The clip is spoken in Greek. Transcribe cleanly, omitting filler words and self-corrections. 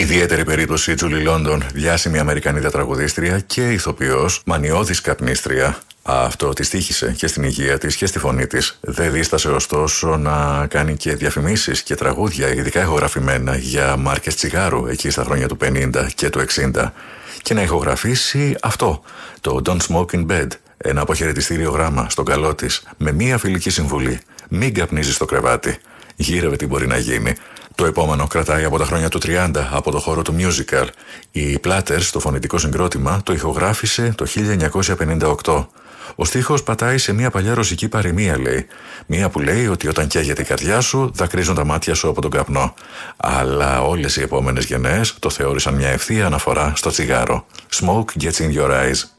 Ιδιαίτερη περίπτωση Julie London, διάσημη Αμερικανίδα τραγουδίστρια και ηθοποιός, μανιώδης καπνίστρια. Αυτό της τύχησε και στην υγεία της και στη φωνή της. Δεν δίστασε ωστόσο να κάνει και διαφημίσεις και τραγούδια, ειδικά ηχογραφημένα για μάρκες τσιγάρου εκεί στα χρόνια του 50 και του 60. Και να ηχογραφήσει αυτό, το Don't Smoke in Bed, ένα αποχαιρετιστήριο γράμμα στον καλό της, με μία φιλική συμβουλή. Μην καπνίζεις στο κρεβάτι. Γύρευε τι μπορεί να γίνει. Το επόμενο κρατάει από τα χρόνια του 30, από το χώρο του musical. Η Platters, το φωνητικό συγκρότημα, το ηχογράφησε το 1958. Ο στίχος πατάει σε μια παλιά ρωσική παροιμία, λέει. Μία που λέει ότι όταν καίγεται η καρδιά σου, δακρύζουν τα μάτια σου από τον καπνό. Αλλά όλες οι επόμενες γενναίες το θεώρησαν μια ευθεία αναφορά στο τσιγάρο. Smoke gets in your eyes.